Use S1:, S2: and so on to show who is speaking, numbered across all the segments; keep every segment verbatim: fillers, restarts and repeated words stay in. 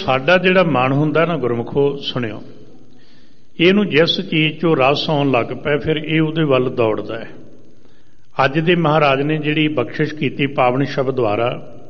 S1: ਸਾਡਾ ਜਿਹੜਾ ਮਨ ਹੁੰਦਾ ਨਾ ਗੁਰਮੁਖੋ ਸੁਣਿਓ, ਇਹਨੂੰ ਜਿਸ ਚੀਜ਼ 'ਚੋਂ ਰਸ ਆਉਣ ਲੱਗ ਪਏ ਫਿਰ ਇਹ ਉਹਦੇ ਵੱਲ ਦੌੜਦਾ ਹੈ। ਅੱਜ ਦੇ ਮਹਾਰਾਜ ਨੇ ਜਿਹੜੀ ਬਖਸ਼ਿਸ਼ ਕੀਤੀ ਪਾਵਨ ਸ਼ਬਦ ਦੁਆਰਾ,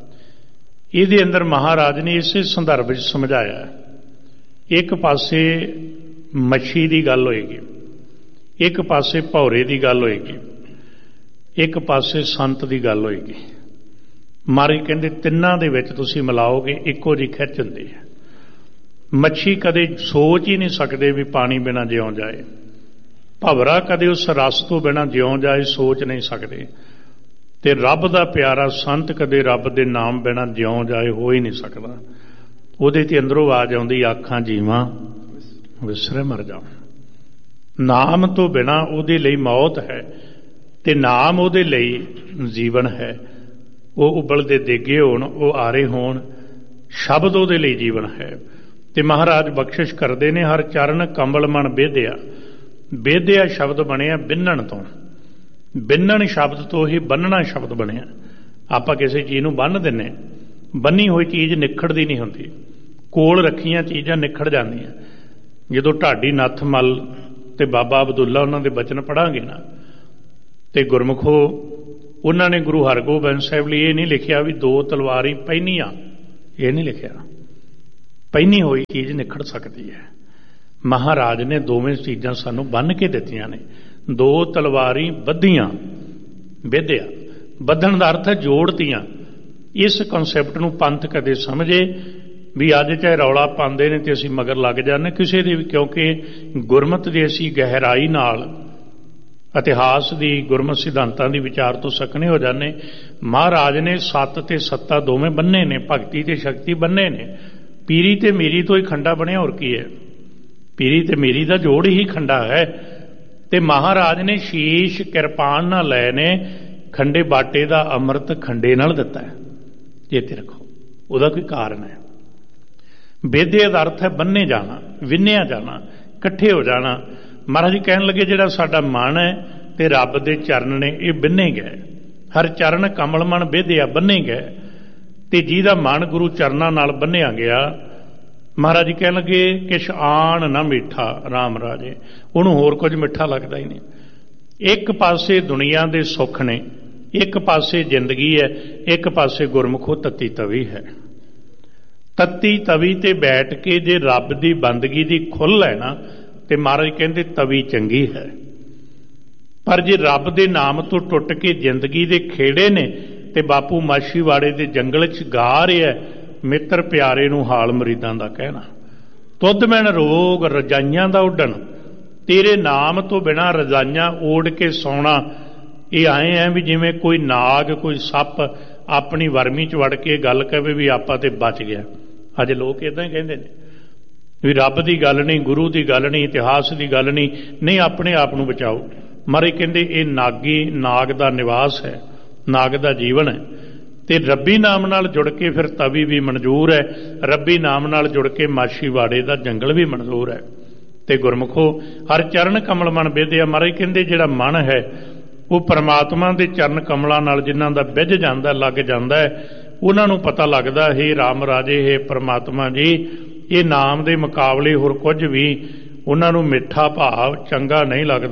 S1: ਇਹਦੇ ਅੰਦਰ ਮਹਾਰਾਜ ਨੇ ਇਸੇ ਸੰਦਰਭ ਵਿੱਚ ਸਮਝਾਇਆ। ਇੱਕ ਪਾਸੇ ਮੱਛੀ ਦੀ ਗੱਲ ਹੋਏਗੀ, ਇੱਕ ਪਾਸੇ ਭੌਰੇ ਦੀ ਗੱਲ ਹੋਏਗੀ, ਇੱਕ ਪਾਸੇ ਸੰਤ ਦੀ ਗੱਲ ਹੋਏਗੀ। ਮਹਾਰਾਜ ਕਹਿੰਦੇ ਤਿੰਨਾਂ ਦੇ ਵਿੱਚ ਤੁਸੀਂ ਮਿਲਾਓਗੇ ਇੱਕੋ ਜਿਹੀ ਖਿੱਚ ਹੁੰਦੀ ਹੈ। ਮੱਛੀ ਕਦੇ ਸੋਚ ਹੀ ਨਹੀਂ ਸਕਦੇ ਵੀ ਪਾਣੀ ਬਿਨਾਂ ਜਿਉਂ ਜਾਏ, ਭਵਰਾ ਕਦੇ ਉਸ ਰਸ ਤੋਂ ਬਿਨਾਂ ਜਿਉਂ ਜਾਏ ਸੋਚ ਨਹੀਂ ਸਕਦੇ, ਤੇ ਰੱਬ ਦਾ ਪਿਆਰਾ ਸੰਤ ਕਦੇ ਰੱਬ ਦੇ ਨਾਮ ਬਿਨਾਂ ਜਿਉਂ ਜਾਏ ਹੋ ਹੀ ਨਹੀਂ ਸਕਦਾ। ਉਹਦੇ ਤੇ ਅੰਦਰੋਂ ਆਵਾਜ਼ ਆਉਂਦੀ, ਆਖਾਂ ਜੀਵਾਂ ਵਿਸਰੇ ਮਰ ਜਾਵਾਂ। ਨਾਮ ਤੋਂ ਬਿਨਾਂ ਉਹਦੇ ਲਈ ਮੌਤ ਹੈ ਤੇ ਨਾਮ ਉਹਦੇ ਲਈ ਜੀਵਨ ਹੈ। ਉਹ ਉਬਲਦੇ ਦੇਗੇ ਹੋਣ, ਉਹ ਆਰੇ ਹੋਣ, ਸ਼ਬਦ ਉਹਦੇ ਲਈ ਜੀਵਨ ਹੈ। ਤੇ ਮਹਾਰਾਜ ਬਖਸ਼ਿਸ਼ ਕਰਦੇ ਨੇ, ਹਰ ਚਰਨ ਕੰਬਲ ਮਨ ਬੇਧਿਆ। ਬੇਧਿਆ ਸ਼ਬਦ ਬਣਿਆ ਬਿੰਨਣ ਤੋਂ, ਬਿੰਨਣ ਸ਼ਬਦ ਤੋਂ ਹੀ ਬੰਨਣਾ ਸ਼ਬਦ ਬਣਿਆ। ਆਪਾਂ ਕਿਸੇ ਚੀਜ਼ ਨੂੰ ਬੰਨ੍ਹ ਦਿੰਦੇ, ਬੰਨੀ ਹੋਈ ਚੀਜ਼ ਨਿਖੜਦੀ ਨਹੀਂ ਹੁੰਦੀ, ਕੋਲ ਰੱਖੀਆਂ ਚੀਜ਼ਾਂ ਨਿਖੜ ਜਾਂਦੀਆਂ। ਜਦੋਂ ਢਾਡੀ ਨੱਥ ਮੱਲ ਤੇ ਬਾਬਾ ਅਬਦੁੱਲਾ ਉਹਨਾਂ ਦੇ ਬਚਨ ਪੜ੍ਹਾਂਗੇ ਨਾ, ਤੇ ਗੁਰਮੁਖੋ ਉਹਨਾਂ ਨੇ ਗੁਰੂ ਹਰਗੋਬਿੰਦ ਸਾਹਿਬ ਲਈ ਇਹ ਨਹੀਂ ਲਿਖਿਆ ਵੀ ਦੋ ਤਲਵਾਰੀ ਪਹਿਨੀਆਂ, ਇਹ ਨਹੀਂ ਲਿਖਿਆ। ਪਹਿਨੀ ਹੋਈ ਚੀਜ਼ ਨਿਖੜ ਸਕਦੀ ਹੈ। ਮਹਾਰਾਜ ਨੇ ਦੋਵੇਂ ਚੀਜ਼ਾਂ ਸਾਨੂੰ ਬੰਨ੍ਹ ਕੇ ਦਿੱਤੀਆਂ ਨੇ। ਦੋ ਤਲਵਾਰੀ ਬੱਧੀਆਂ, ਵਿਧਿਆ, ਬੱਧਣ ਦਾ ਅਰਥ ਹੈ ਜੋੜਤੀਆਂ। ਇਸ ਕਨਸੈਪਟ ਨੂੰ ਪੰਥ ਕਦੇ ਸਮਝੇ ਵੀ ਅੱਜ ਚਾਹੇ ਰੌਲਾ ਪਾਉਂਦੇ ਨੇ ਤੇ ਅਸੀਂ ਮਗਰ ਲੱਗ ਜਾਂਦੇ ਕਿਸੇ ਦੇ ਵੀ, ਕਿਉਂਕਿ ਗੁਰਮਤ ਦੀ ਅਸੀਂ ਗਹਿਰਾਈ ਨਾਲ ਇਤਿਹਾਸ ਦੀ, ਗੁਰਮਤ ਸਿਧਾਂਤਾਂ ਦੀ ਵਿਚਾਰ ਤੋਂ ਸਕਣੇ ਹੋ ਜਾਂਦੇ। ਮਹਾਰਾਜ ਨੇ ਸੱਤ ਤੇ ਸੱਤਾ ਦੋਵੇਂ ਬੰਨੇ ਨੇ, ਭਗਤੀ ਤੇ ਸ਼ਕਤੀ ਬੰਨੇ ਨੇ। ਪੀਰੀ ਤੇ ਮੀਰੀ ਤੋਂ ਹੀ ਖੰਡਾ ਬਣਿਆ, ਹੋਰ ਕੀ ਹੈ? ਪੀਰੀ ਤੇ ਮੀਰੀ ਦਾ ਜੋੜ ਹੀ ਖੰਡਾ ਹੈ। ਤੇ ਮਹਾਰਾਜ ਨੇ ਸ਼ੀਸ਼ ਕਿਰਪਾਨ ਨਾਲ ਲੈ ਨੇ, ਖੰਡੇ ਬਾਟੇ ਦਾ ਅੰਮ੍ਰਿਤ ਖੰਡੇ ਨਾਲ ਦਿੱਤਾ ਹੈ। ਇਹ ਤੇ ਰੱਖੋ, ਉਹਦਾ ਕੋਈ ਕਾਰਨ ਹੈ। ਬੇਦੇ ਦਾ ਅਰਥ ਹੈ ਬੰਨੇ ਜਾਣਾ, ਵਿੰਨਿਆ ਜਾਣਾ, ਇਕੱਠੇ ਹੋ ਜਾਣਾ। ਮਹਾਰਾਜ ਜੀ ਕਹਿਣ ਲੱਗੇ ਜਿਹੜਾ ਸਾਡਾ ਮਨ ਹੈ ਤੇ ਰੱਬ ਦੇ ਚਰਨ ਨੇ, ਇਹ ਬੰਨੇ ਗਏ। ਹਰ ਚਰਨ ਕਮਲ ਮਨ ਬੇਧਿਆ, ਬੰਨੇ ਗਏ। ਤੇ ਜਿਹਦਾ ਮਨ ਗੁਰੂ ਚਰਨਾਂ ਨਾਲ ਬੰਨਿਆ ਗਿਆ, ਮਹਾਰਾਜ ਜੀ ਕਹਿਣ ਲੱਗੇ ਕਿਛ ਆਣ ਨਾ ਮਿੱਠਾ ਰਾਮ ਰਾਜੇ, ਉਹਨੂੰ ਹੋਰ ਕੁਝ ਮਿੱਠਾ ਲੱਗਦਾ ਹੀ ਨਹੀਂ। ਇੱਕ ਪਾਸੇ ਦੁਨੀਆ ਦੇ ਸੁੱਖ ਨੇ, ਇੱਕ ਪਾਸੇ ਜ਼ਿੰਦਗੀ ਹੈ, ਇੱਕ ਪਾਸੇ ਗੁਰਮੁਖੋ ਤੱਤੀ ਤਵੀ ਹੈ। ਤੱਤੀ ਤਵੀ ਤੇ ਬੈਠ ਕੇ ਜੇ ਰੱਬ ਦੀ ਬੰਦਗੀ ਦੀ ਖੁੱਲ੍ਹ ਹੈ ਨਾ, ਤੇ ਮਹਾਰਾਜ ਕਹਿੰਦੇ ਤਵੀ ਚੰਗੀ ਹੈ। ਪਰ ਜੇ ਰੱਬ ਦੇ ਨਾਮ ਤੋਂ ਟੁੱਟ ਕੇ ਜ਼ਿੰਦਗੀ ਦੇ ਖੇੜੇ ਨੇ, ਤੇ ਬਾਪੂ ਮਾਛੀਵਾੜੇ ਦੇ ਜੰਗਲ 'ਚ ਗਾ ਰਿਹਾ ਮਿੱਤਰ ਪਿਆਰੇ ਨੂੰ ਹਾਲ ਮਰੀਦਾਂ ਦਾ ਕਹਿਣਾ, ਤੁਧ ਮੈਨ ਰੋਗ ਰਜਾਈਆਂ ਦਾ ਉੱਡਣ, ਤੇਰੇ ਨਾਮ ਤੋਂ ਬਿਨਾਂ ਰਜਾਈਆਂ ਓੜ ਕੇ ਸੌਣਾ। ਇਹ ਆਏ ਹੈ ਵੀ ਜਿਵੇਂ ਕੋਈ ਨਾਗ, ਕੋਈ ਸੱਪ ਆਪਣੀ ਵਰਮੀ 'ਚ ਵੜ ਕੇ ਗੱਲ ਕਹੇ ਵੀ ਆਪਾਂ ਤੇ ਬਚ ਗਿਆ। ਅੱਜ ਲੋਕ ਇੱਦਾਂ ਹੀ ਕਹਿੰਦੇ ਨੇ ਵੀ ਰੱਬ ਦੀ ਗੱਲ ਨਹੀਂ, ਗੁਰੂ ਦੀ ਗੱਲ ਨਹੀਂ, ਇਤਿਹਾਸ ਦੀ ਗੱਲ ਨਹੀਂ, ਨਹੀਂ ਆਪਣੇ ਆਪ ਨੂੰ ਬਚਾਓ। ਮਹਾਰਾਜ ਕਹਿੰਦੇ ਇਹ ਨਾਗੀ, ਨਾਗ ਦਾ ਨਿਵਾਸ ਹੈ, ਨਾਗ ਦਾ ਜੀਵਨ ਹੈ। ਤੇ ਰੱਬੀ ਨਾਮ ਨਾਲ ਜੁੜ ਕੇ ਫਿਰ ਤਵੀ ਵੀ ਮਨਜ਼ੂਰ ਹੈ, ਰੱਬੀ ਨਾਮ ਨਾਲ ਜੁੜ ਕੇ ਮਾਛੀਵਾੜੇ ਦਾ ਜੰਗਲ ਵੀ ਮਨਜ਼ੂਰ ਹੈ। ਤੇ ਗੁਰਮੁਖੋ ਹਰ ਚਰਨ ਕਮਲ ਮਨ ਬੇਧਿਆ। ਮਹਾਰਾਜ ਕਹਿੰਦੇ ਜਿਹੜਾ ਮਨ ਹੈ ਉਹ ਪਰਮਾਤਮਾ ਦੇ ਚਰਨ ਕਮਲਾਂ ਨਾਲ ਜਿਨ੍ਹਾਂ ਦਾ ਵਿਝ ਜਾਂਦਾ, ਲੱਗ ਜਾਂਦਾ ਹੈ, ਉਹਨਾਂ ਨੂੰ ਪਤਾ ਲੱਗਦਾ ਹੈ ਰਾਮ ਰਾਜੇ, ਹੈ ਪਰਮਾਤਮਾ ਜੀ, ਇਹ ਨਾਮ ਦੇ ਮੁਕਾਬਲੇ ਹੋਰ ਕੁਝ ਵੀ ਉਹਨਾਂ ਨੂੰ ਮਿੱਠਾ ਭਾਵ ਚੰਗਾ ਨਹੀਂ ਲੱਗਦਾ।